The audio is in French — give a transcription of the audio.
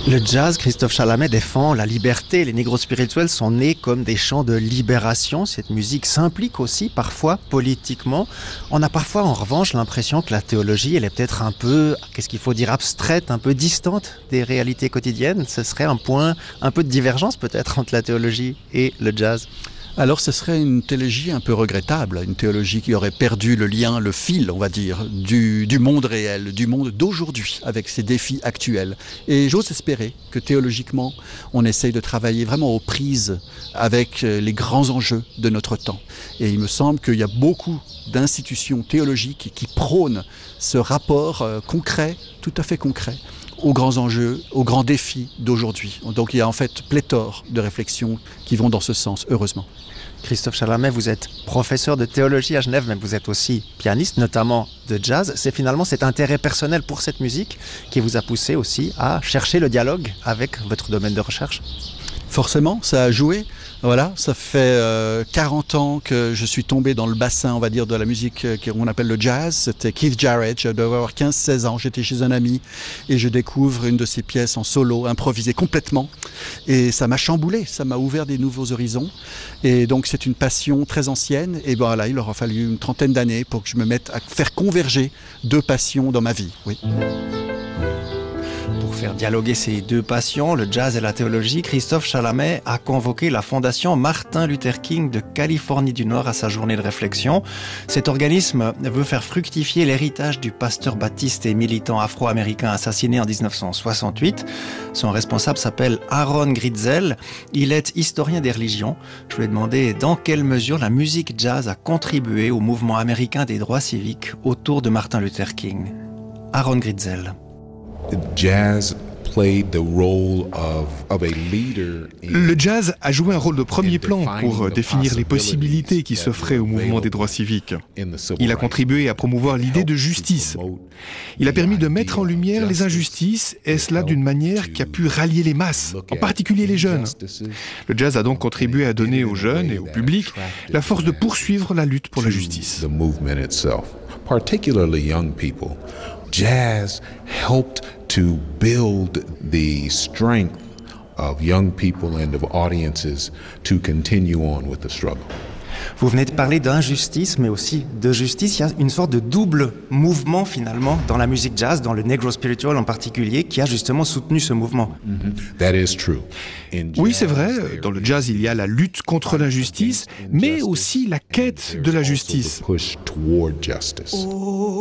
Le jazz, Christophe Chalamet défend la liberté. Les négros spirituels sont nés comme des chants de libération. Cette musique s'implique aussi parfois politiquement. On a parfois en revanche l'impression que la théologie, elle est peut-être un peu, qu'est-ce qu'il faut dire, abstraite, un peu distante des réalités quotidiennes. Ce serait un point, un peu de divergence peut-être entre la théologie et le jazz. Alors ce serait une théologie un peu regrettable, une théologie qui aurait perdu le lien, le fil, on va dire, du monde réel, du monde d'aujourd'hui, avec ses défis actuels. Et j'ose espérer que théologiquement, on essaye de travailler vraiment aux prises avec les grands enjeux de notre temps. Et il me semble qu'il y a beaucoup d'institutions théologiques qui prônent ce rapport concret, tout à fait concret, aux grands enjeux, aux grands défis d'aujourd'hui. Donc il y a en fait pléthore de réflexions qui vont dans ce sens, heureusement. Christophe Chalamet, vous êtes professeur de théologie à Genève, mais vous êtes aussi pianiste, notamment de jazz. C'est finalement cet intérêt personnel pour cette musique qui vous a poussé aussi à chercher le dialogue avec votre domaine de recherche? Forcément, ça a joué. Voilà, ça fait 40 ans que je suis tombé dans le bassin, on va dire, de la musique qu'on appelle le jazz. C'était Keith Jarrett, je devais avoir 15-16 ans, j'étais chez un ami et je découvre une de ses pièces en solo, improvisée complètement. Et ça m'a chamboulé, ça m'a ouvert des nouveaux horizons. Et donc c'est une passion très ancienne. Et voilà, il aura fallu une trentaine d'années pour que je me mette à faire converger deux passions dans ma vie. Oui. Pour faire dialoguer ces deux passions, le jazz et la théologie, Christophe Chalamet a convoqué la fondation Martin Luther King de Californie du Nord à sa journée de réflexion. Cet organisme veut faire fructifier l'héritage du pasteur baptiste et militant afro-américain assassiné en 1968. Son responsable s'appelle Aaron Gritzel. Il est historien des religions. Je lui ai demandé dans quelle mesure la musique jazz a contribué au mouvement américain des droits civiques autour de Martin Luther King. Aaron Gritzel. Le jazz a joué un rôle de premier plan pour définir les possibilités qui s'offraient au mouvement des droits civiques. Il a contribué à promouvoir l'idée de justice. Il a permis de mettre en lumière les injustices, et cela d'une manière qui a pu rallier les masses, en particulier les jeunes. Le jazz a donc contribué à donner aux jeunes et au public la force de poursuivre la lutte pour la justice. Jazz helped to build the strength of young people and of audiences to continue on with the struggle. Vous venez de parler d'injustice, mais aussi de justice. Il y a une sorte de double mouvement finalement dans la musique jazz, dans le Negro Spiritual en particulier, qui a justement soutenu ce mouvement. That is true. Oui, c'est vrai. Dans le jazz, il y a la lutte contre l'injustice, mais aussi la quête de la justice.